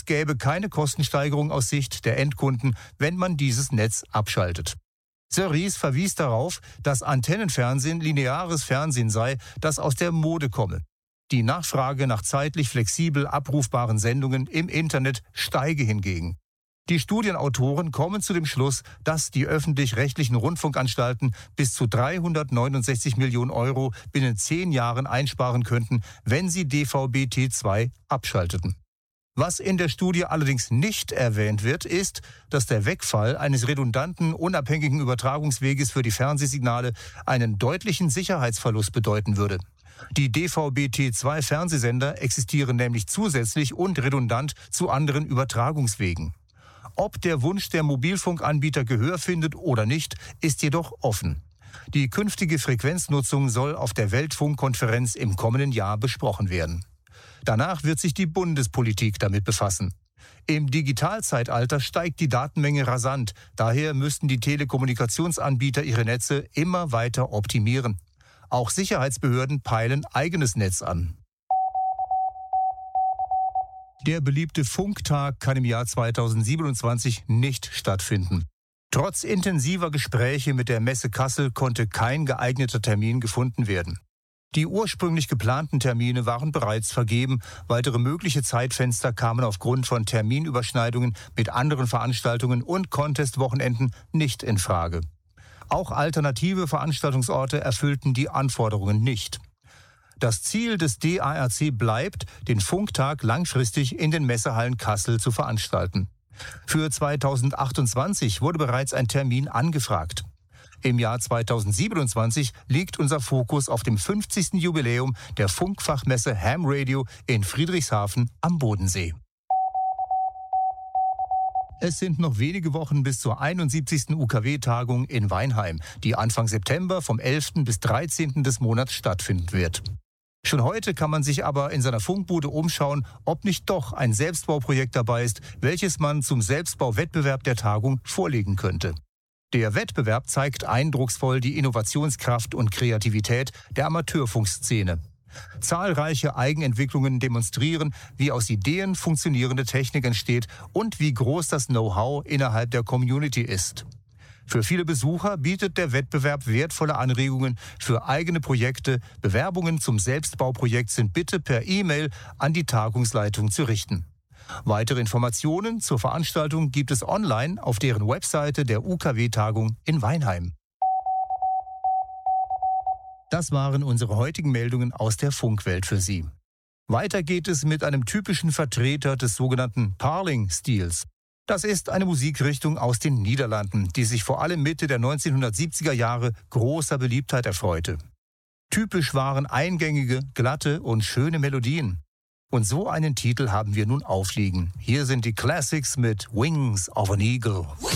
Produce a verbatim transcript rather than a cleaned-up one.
gäbe keine Kostensteigerung aus Sicht der Endkunden, wenn man dieses Netz abschaltet. Cerise verwies darauf, dass Antennenfernsehen lineares Fernsehen sei, das aus der Mode komme. Die Nachfrage nach zeitlich flexibel abrufbaren Sendungen im Internet steige hingegen. Die Studienautoren kommen zu dem Schluss, dass die öffentlich-rechtlichen Rundfunkanstalten bis zu dreihundertneunundsechzig Millionen Euro binnen zehn Jahren einsparen könnten, wenn sie D V B T zwei abschalteten. Was in der Studie allerdings nicht erwähnt wird, ist, dass der Wegfall eines redundanten, unabhängigen Übertragungsweges für die Fernsehsignale einen deutlichen Sicherheitsverlust bedeuten würde. Die D V B T zwei Fernsehsender existieren nämlich zusätzlich und redundant zu anderen Übertragungswegen. Ob der Wunsch der Mobilfunkanbieter Gehör findet oder nicht, ist jedoch offen. Die künftige Frequenznutzung soll auf der Weltfunkkonferenz im kommenden Jahr besprochen werden. Danach wird sich die Bundespolitik damit befassen. Im Digitalzeitalter steigt die Datenmenge rasant. Daher müssten die Telekommunikationsanbieter ihre Netze immer weiter optimieren. Auch Sicherheitsbehörden peilen eigenes Netz an. Der beliebte Funktag kann im Jahr zweitausendsiebenundzwanzig nicht stattfinden. Trotz intensiver Gespräche mit der Messe Kassel konnte kein geeigneter Termin gefunden werden. Die ursprünglich geplanten Termine waren bereits vergeben. Weitere mögliche Zeitfenster kamen aufgrund von Terminüberschneidungen mit anderen Veranstaltungen und Contest-Wochenenden nicht in Frage. Auch alternative Veranstaltungsorte erfüllten die Anforderungen nicht. Das Ziel des D A R C bleibt, den Funktag langfristig in den Messehallen Kassel zu veranstalten. Für zweitausendachtundzwanzig wurde bereits ein Termin angefragt. Im Jahr zweitausendsiebenundzwanzig liegt unser Fokus auf dem fünfzigsten Jubiläum der Funkfachmesse Ham Radio in Friedrichshafen am Bodensee. Es sind noch wenige Wochen bis zur einundsiebzigsten U K W-Tagung in Weinheim, die Anfang September vom elften bis dreizehnten des Monats stattfinden wird. Schon heute kann man sich aber in seiner Funkbude umschauen, ob nicht doch ein Selbstbauprojekt dabei ist, welches man zum Selbstbauwettbewerb der Tagung vorlegen könnte. Der Wettbewerb zeigt eindrucksvoll die Innovationskraft und Kreativität der Amateurfunkszene. Zahlreiche Eigenentwicklungen demonstrieren, wie aus Ideen funktionierende Technik entsteht und wie groß das Know-how innerhalb der Community ist. Für viele Besucher bietet der Wettbewerb wertvolle Anregungen für eigene Projekte. Bewerbungen zum Selbstbauprojekt sind bitte per E-Mail an die Tagungsleitung zu richten. Weitere Informationen zur Veranstaltung gibt es online auf deren Webseite der U K W-Tagung in Weinheim. Das waren unsere heutigen Meldungen aus der Funkwelt für Sie. Weiter geht es mit einem typischen Vertreter des sogenannten Parling-Stils. Das ist eine Musikrichtung aus den Niederlanden, die sich vor allem Mitte der neunzehnhundertsiebziger Jahre großer Beliebtheit erfreute. Typisch waren eingängige, glatte und schöne Melodien. Und so einen Titel haben wir nun aufliegen. Hier sind die Classics mit Wings of an Eagle.